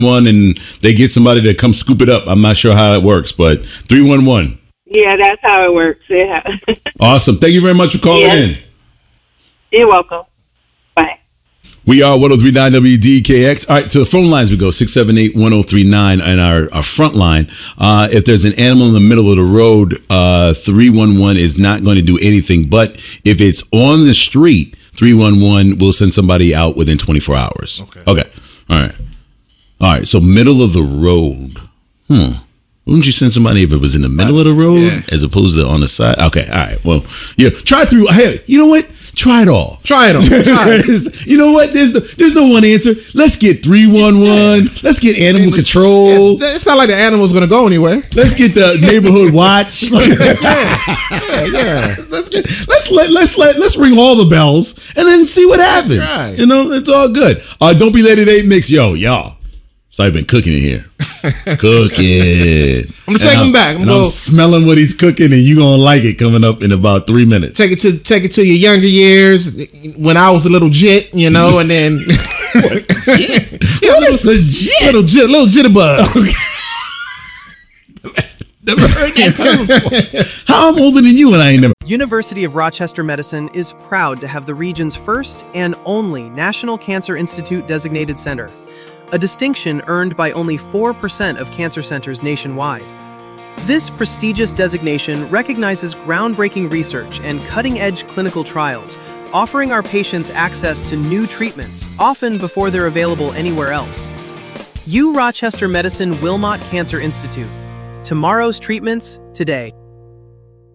one and they get somebody to come scoop it up. I'm not sure how it works, but 311. Yeah, that's how it works. Yeah. Awesome. Thank you very much for calling in. You're welcome. Bye. We are 1039 WDKX. All right, to the phone lines we go, 678-1039, and our front line. If there's an animal in the middle of the road, 311 is not going to do anything. But if it's on the street, 311 will send somebody out within 24 hours. Okay. All right. So middle of the road. Wouldn't you send somebody if it was in the middle of the road as opposed to on the side? Okay. All right. Well, yeah. Try through. Hey, you know what? Try it all. Try it all. You know what? There's no one answer. Let's get 311. Let's get animal control. Yeah, it's not like the animal's going to go anywhere. Let's get the neighborhood watch. Let's ring all the bells and then see what happens. Right. You know, it's all good. Don't be late at 8 mix, y'all. So I've been cooking it here. Cooking. I'm gonna take him back. I'm smelling what he's cooking, and you gonna like it coming up in about 3 minutes. Take it to your younger years when I was a little jit, you know, and then what is a jit? Little jitterbug. Okay. Never heard that term before. How I'm older than you and I ain't never. University of Rochester Medicine is proud to have the region's first and only National Cancer Institute designated center, a distinction earned by only 4% of cancer centers nationwide. This prestigious designation recognizes groundbreaking research and cutting-edge clinical trials, offering our patients access to new treatments, often before they're available anywhere else. U Rochester Medicine Wilmot Cancer Institute. Tomorrow's treatments, today.